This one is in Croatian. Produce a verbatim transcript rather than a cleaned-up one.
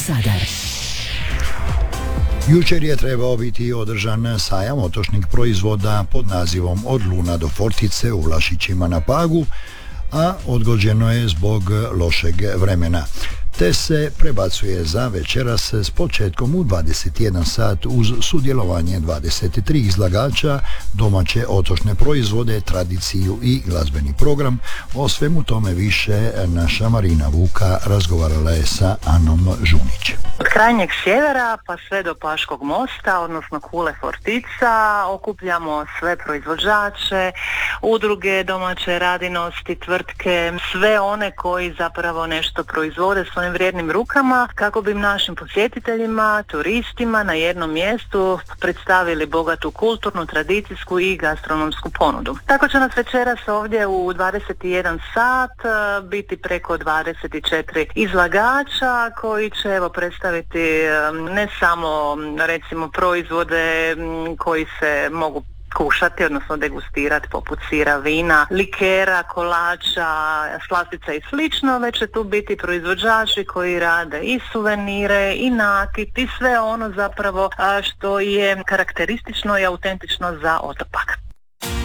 Zadar. Jučer je trebao biti održan sajam otočnih proizvoda pod nazivom Od Luna do Fortice u Vlašićima na Pagu, a odgođeno je zbog lošeg vremena, te se prebacuje za večeras s početkom u dvadeset jedan sat uz sudjelovanje dvadeset tri izlagača, domaće otočne proizvode, tradiciju i glazbeni program. O svemu tome više naša Marina Vuka razgovarala je sa Anom Žunić. Od krajnjeg sjevera pa sve do Paškog mosta, odnosno Kule Fortica, okupljamo sve proizvođače, udruge, domaće radinosti, tvrtke, sve one koji zapravo nešto proizvode svojim vrijednim rukama, kako bi našim posjetiteljima, turistima na jednom mjestu predstavili bogatu kulturnu, tradicijsku i gastronomsku ponudu. Tako će nas večeras ovdje u dvadeset jedan sat biti preko dvadeset četiri izlagača koji će evo predstaviti ne samo recimo proizvode koji se mogu kušati, odnosno degustirati poput sira, vina, likera, kolača, slastica i slično, već će tu biti proizvođači koji rade i suvenire i nakit i sve ono zapravo što je karakteristično i autentično za otok Pag.